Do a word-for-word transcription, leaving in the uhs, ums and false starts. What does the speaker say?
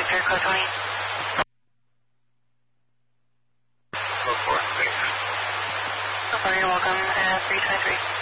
Victor, code twenty. Code four, thanks. So far, you're welcome at three twenty-three.